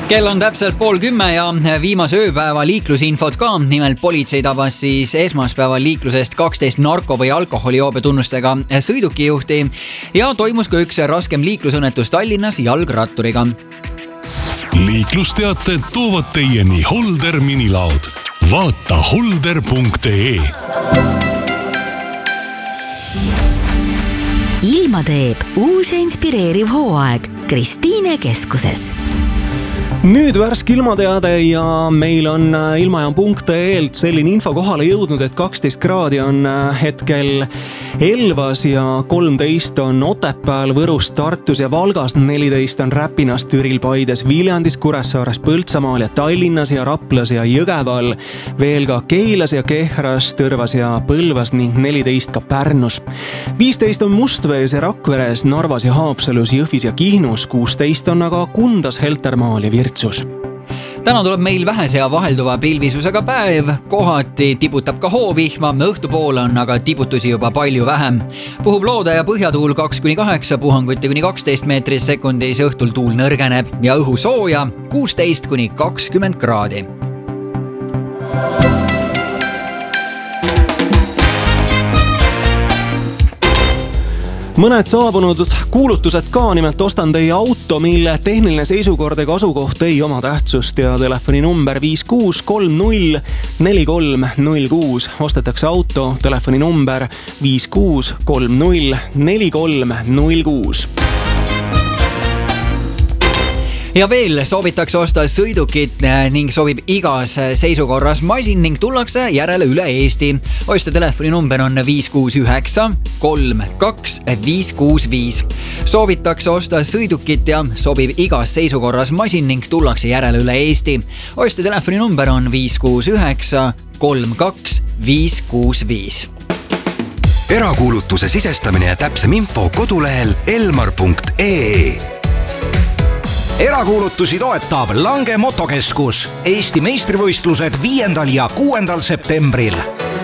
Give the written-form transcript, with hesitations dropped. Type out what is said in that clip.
Kell on täpselt 9:30 ja viimase ööpäeva liiklusinfot ka. Nimelt politsei tabas siis esmaspäeval liiklusest 12 narko- või alkoholijoobe tunnustega sõidukijuhti ja toimus ka üks raskem liiklusõnnetus Tallinnas jalgratturiga. Liiklusteated toovad teieni Holder minilaud. Vaata holder.ee. Ilma teeb uus ja inspireeriv hooaeg Kristiine keskuses. Nüüd värske ilmateade ja meil on ilmajaam.ee-lt selline info kohale jõudnud, et 12 kraadi on hetkel Elvas ja 13 on Otepääl, Võrus, Tartus ja Valgas, 14 on Räpinas, Türil, Paides, Viljandis, Kuressaares, Põltsamaal ja Tallinnas ja Raplas ja Jõgeval, veel ka Keilas ja Kehras, Tõrvas ja Põlvas ning 14 ka Pärnus. 15 on Mustvees ja Rakveres, Narvas ja Haapsalus, Jõhvis ja Kihnus, 16 on aga Kundas, Heltermaal ja Virtsus. Täna tuleb meil vähese ja vahelduva pilvisusega päev, kohati tiputab ka hoovihma, õhtupoole on aga tiputusi juba palju vähem. Puhub loode ja põhjatuul 2-8, puhanguti kuni 12 meetris sekundis, õhtul tuul nõrgeneb ja õhu sooja 16-20 kraadi. Mõned saabunud kuulutused ka, nimelt ostan teie auto, mille tehniline seisukord ega asukoht ei oma tähtsust ja telefoni number 5630 4306. Ostetakse auto, telefoni number 5630 4306. Ja veel soovitakse osta sõidukit ning sobib igas seisukorras masin ning tullakse järele üle Eesti. Osta telefoni number on 569 32 565. Soovitakse osta sõidukit ja sobib igas seisukorras masin ning tullakse järele üle Eesti. Osta telefoni number on 569 32 565. Erakuulutuse sisestamine ja täpsem info kodulehel elmar.ee. Erakuulutusi toetab Lange Motokeskus. Eesti meistrivõistlused 5. ja 6. septembril.